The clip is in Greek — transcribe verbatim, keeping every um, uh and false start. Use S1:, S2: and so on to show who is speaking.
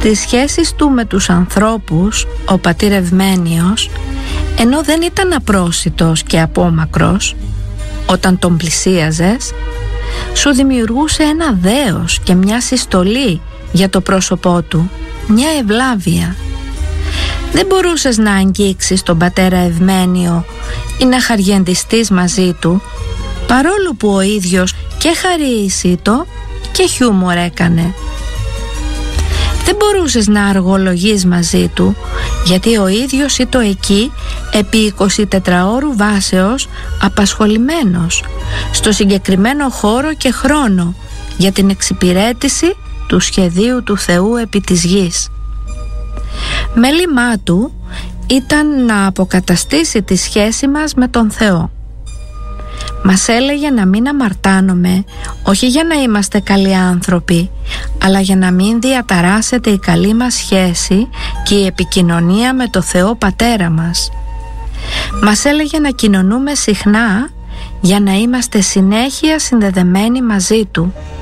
S1: Στις σχέσεις του με τους ανθρώπους, ο πατήρ Ευμένιος, ενώ δεν ήταν απρόσιτος και απόμακρος, όταν τον πλησίαζες, σου δημιουργούσε ένα δέος και μια συστολή για το πρόσωπό του, μια ευλάβεια. Δεν μπορούσες να αγγίξεις τον πατέρα Ευμένιο ή να χαριεντιστείς μαζί του, παρόλο που ο ίδιος και χαρίησίτο και χιούμορ έκανε. Δεν μπορούσες να αργολογείς μαζί του, γιατί ο ίδιος ήτο εκεί επί εικοσιτετραώρου βάσεως απασχολημένος στο συγκεκριμένο χώρο και χρόνο για την εξυπηρέτηση του σχεδίου του Θεού επί της γης. Μέλημά του ήταν να αποκαταστήσει τη σχέση μας με τον Θεό. Μας έλεγε να μην αμαρτάνομαι, όχι για να είμαστε καλοί άνθρωποι, αλλά για να μην διαταράσσεται η καλή μας σχέση και η επικοινωνία με το Θεό Πατέρα μας. Μας έλεγε να κοινωνούμε συχνά για να είμαστε συνέχεια συνδεδεμένοι μαζί Του.